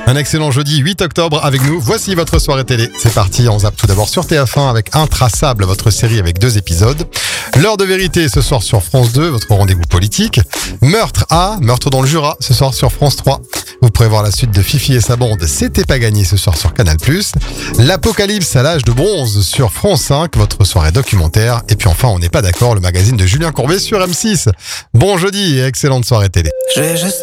Un excellent jeudi 8 octobre avec nous. Voici votre soirée télé. C'est parti, on zappe tout d'abord sur TF1 avec Intraçable, votre série avec 2 épisodes. L'heure de vérité ce soir sur France 2, votre rendez-vous politique. Meurtre dans le Jura ce soir sur France 3. Vous pourrez voir la suite de Fifi et sa bande, C'était pas gagné ce soir sur Canal+. L'Apocalypse à l'âge de bronze sur France 5, votre soirée documentaire. Et puis enfin, on n'est pas d'accord, le magazine de Julien Courbet sur M6. Bon jeudi et excellente soirée télé.